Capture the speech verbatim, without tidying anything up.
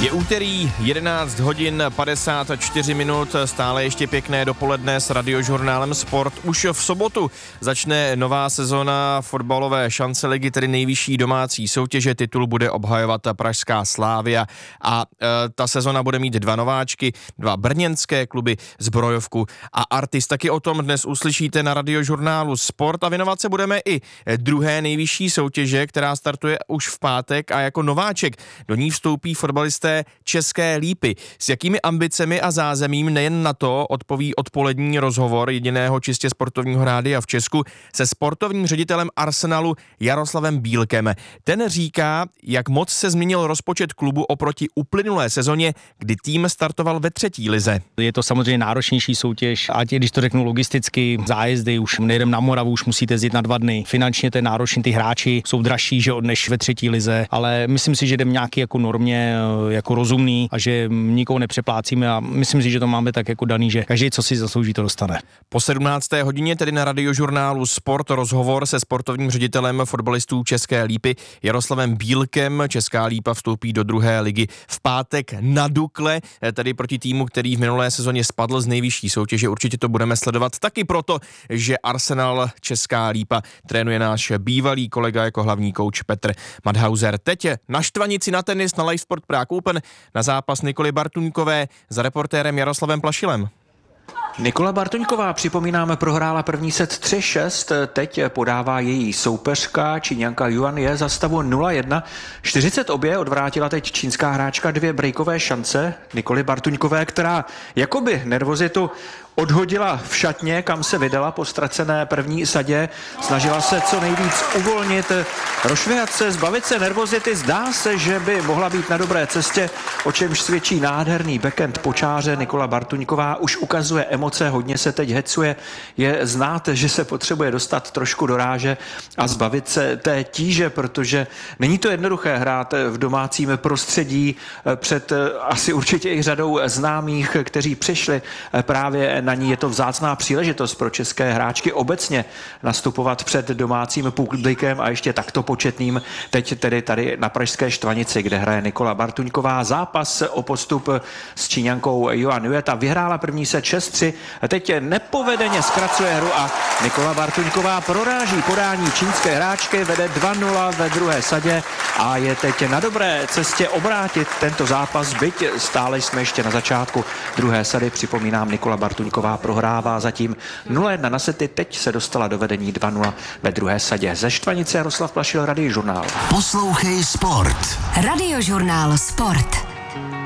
Je úterý, jedenáct hodin padesát čtyři minut, stále ještě pěkné dopoledne s Radiožurnálem Sport. Už v sobotu začne nová sezona fotbalové šance ligy, tedy nejvyšší domácí soutěže. Titul bude obhajovat pražská Slavia a e, ta sezona bude mít dva nováčky, dva brněnské kluby, Zbrojovku a Artis. Taky o tom dnes uslyšíte na Radiožurnálu Sport a věnovat se budeme i druhé nejvyšší soutěže, která startuje už v pátek a jako nováček do ní vstoupí fotbalisté České Lípy. S jakými ambicemi a zázemím, nejen na to odpoví odpolední rozhovor jediného čistě sportovního rádia v Česku se sportovním ředitelem Arsenalu Jaroslavem Bílkem. Ten říká, jak moc se změnil rozpočet klubu oproti uplynulé sezóně, kdy tým startoval ve třetí lize. Je to samozřejmě náročnější soutěž, ať když to řeknu logisticky, zájezdy, už nejdem na Moravu, už musíte jezdit na dva dny. Finančně to je náročný, ty hráči jsou dražší, že než ve třetí lize, ale myslím si, že jdem nějaký jako normě, jako rozumný a že nikoho nepřeplácíme a myslím si, že to máme tak jako daný, že každý, co si zaslouží, to dostane. Po sedmnácté hodině tedy na Radiožurnálu Sport rozhovor se sportovním ředitelem fotbalistů České Lípy Jaroslavem Bílkem. Česká Lípa vstoupí do druhé ligy v pátek na Dukle, tedy proti týmu, který v minulé sezóně spadl z nejvyšší soutěže. Určitě to budeme sledovat taky proto, že Arsenal Česká Lípa trénuje náš bývalý kolega jako hlavní kouč Petr Madhauser. Teď na štvanici na tenis na Live Sport Prague Open na zápas Nikoly Bartuňkové za reportérem Jaroslavem Plašilem. Nikola Bartuňková, připomínáme, prohrála první set tři šest, teď podává její soupeřka Číňanka Yuan je za stavu nula jedna. čtyřicet obě odvrátila teď čínská hráčka dvě breakové šance Nikoly Bartuňkové, která jakoby nervozitu odhodila v šatně, kam se vydala po ztracené první sadě. Snažila se co nejvíc uvolnit, rozšvihat se, zbavit se nervozity. Zdá se, že by mohla být na dobré cestě, o čemž svědčí nádherný backhand počáře. Nikola Bartuňková už ukazuje emoce, hodně se teď hecuje. Je znát, že se potřebuje dostat trošku do ráže a zbavit se té tíže, protože není to jednoduché hrát v domácím prostředí před asi určitě i řadou známých, kteří přišli právě na ní. Je to vzácná příležitost pro české hráčky obecně nastupovat před domácím publikem a ještě takto početným. Teď tedy tady na pražské Štvanici, kde hraje Nikola Bartuňková. Zápas o postup s Číňankou Yuan Yue. Ta vyhrála první set šest tři. Teď nepovedeně zkracuje hru a Nikola Bartuňková proráží podání čínské hráčky, vede dva nula ve druhé sadě a je teď na dobré cestě obrátit tento zápas, byť stále jsme ještě na začátku druhé sady. Připomínám, Nikola Bartuňková prohrává zatím nula jedna na sety, teď se dostala do vedení dva nula ve druhé sadě. Ze Štvanice Jaroslav Plašil, Radiožurnál. Poslouchej Sport. Radiožurnál Sport.